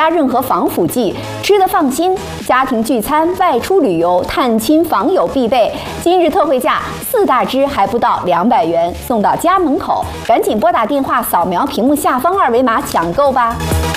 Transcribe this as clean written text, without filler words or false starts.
加任何防腐剂，吃得放心。家庭聚餐、外出旅游、探亲访友必备。今日特惠价4大支还不到200元，送到家门口。赶紧拨打电话，扫描屏幕下方2维码抢购吧。